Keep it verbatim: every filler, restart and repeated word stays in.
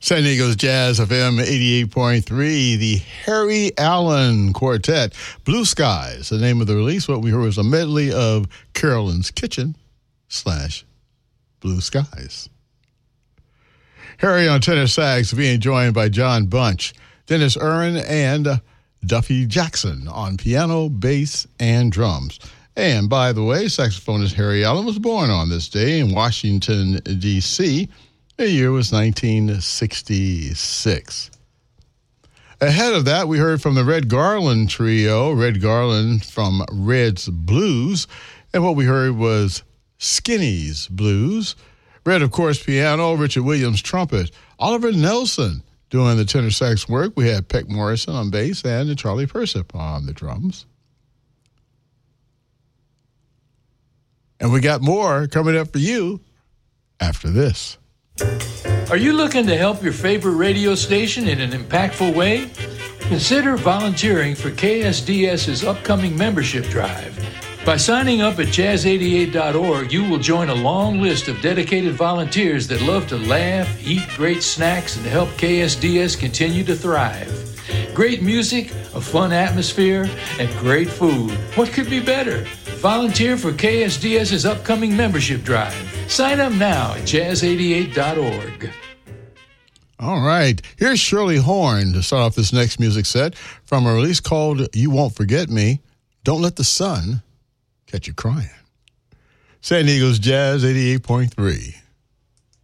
San Diego's Jazz F M eighty-eight point three, the Harry Allen Quartet, Blue Skies, the name of the release. What we heard was a medley of Carolyn's Kitchen slash Blue Skies. Harry on tenor sax being joined by John Bunch, Dennis Urin, and Duffy Jackson on piano, bass, and drums. And by the way, saxophonist Harry Allen was born on this day in Washington, D C The year was nineteen sixty-six. Ahead of that, we heard from the Red Garland Trio, Red Garland from Red's Blues, and what we heard was Skinny's Blues. Red, of course, piano, Richard Williams trumpet, Oliver Nelson doing the tenor sax work. We had Peck Morrison on bass and Charlie Persip on the drums. And we got more coming up for you after this. Are you looking to help your favorite radio station in an impactful way? Consider volunteering for K S D S's upcoming membership drive. By signing up at jazz eighty-eight dot org, you will join a long list of dedicated volunteers that love to laugh, eat great snacks, and help K S D S continue to thrive. Great music, a fun atmosphere, and great food. What could be better? Volunteer for K S D S's upcoming membership drive. Sign up now at jazz eighty-eight dot org. All right. Here's Shirley Horn to start off this next music set from a release called You Won't Forget Me. Don't Let the Sun Catch You Crying. San Diego's Jazz eighty-eight point three.